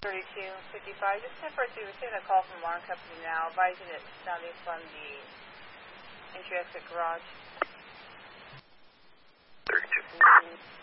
3255. Just temporary to receive a call from alarm company now, advising it's sounding from the entry exit garage. 32.